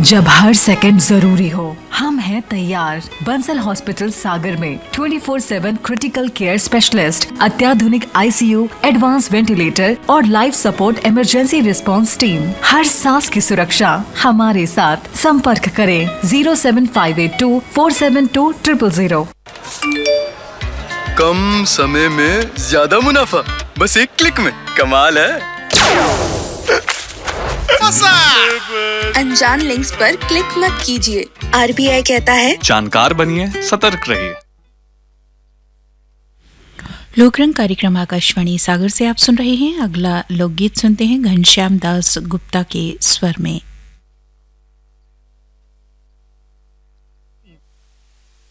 जब हर सेकंड जरूरी हो, हम हैं तैयार। बंसल हॉस्पिटल सागर में 24/7 क्रिटिकल केयर स्पेशलिस्ट, अत्याधुनिक ICU, एडवांस वेंटिलेटर और life support emergency response team. हर सांस की सुरक्षा हमारे साथ। संपर्क करें 07582 472 000। कम समय में ज्यादा मुनाफा, बस एक क्लिक में। कमाल है। अनजान लिंक्स पर क्लिक मत कीजिए। RBI कहता है जानकार बनिए, सतर्क रहिए। लोकरंग कार्यक्रम आकाशवाणी सागर से आप सुन रहे हैं। अगला लोकगीत सुनते हैं घनश्याम दास गुप्ता के स्वर में।